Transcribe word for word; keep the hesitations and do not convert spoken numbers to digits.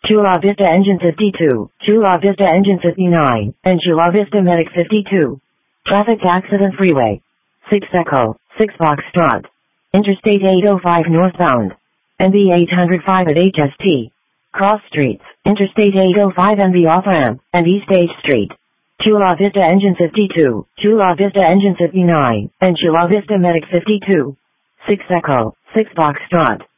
Chula Vista Engine fifty-two, Chula Vista Engine fifty-nine, and Chula Vista Medic fifty-two. Traffic Accident Freeway. six Echo, six Foxtrot. Interstate eight oh five northbound. N B eight oh five at H S T. Cross streets, Interstate eight oh five and the off-ramp, and East eighth Street. Chula Vista Engine fifty-two, Chula Vista Engine fifty-nine, and Chula Vista Medic fifty-two. six Echo, six Foxtrot.